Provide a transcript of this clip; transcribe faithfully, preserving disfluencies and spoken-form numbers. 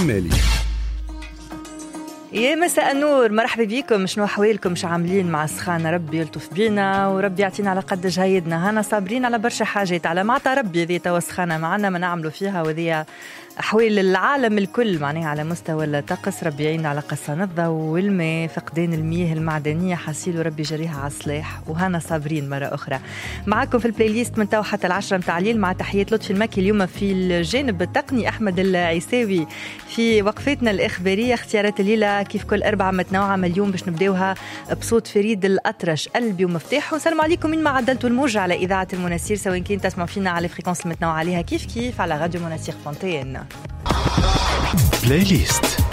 مالي. يا مساء النور، مرحبا بكم. شنو أحوالكم؟ مش عاملين مع السخانة؟ ربي يلطف بينا وربي يعطينا على قد جهيدنا. هانا صابرين على برشا حاجات، على معطى ربي ذي توا سخانة معنا ما نعملوا فيها، وذي أحوال العالم الكل معناها على مستوى الطقس. ربي يعين على قصان الضوء والماء، فقدان المياه المعدنية حسيلو ربي جريها على الصلاح. وهانا صابرين مرة أخرى معاكم في البلاي ليست من تو حتى العشرة متاع الليل، مع تحيات لطفي المكي. اليوم في الجانب التقني أحمد العيساوي، في وقفتنا الإخبارية اختيارات الليلة كيف كل أربعة متنوعة. اليوم باش نبداوها بصوت فريد الأطرش قلبي ومفتاح. ونسلم عليكم من ما عدلتوا الموج على إذاعة المناسير، سواء كنت تسمعوا فينا على فريكونس المتنوعة عليها كيف كيف على راديو مناسير فونتين. بلاي ليست.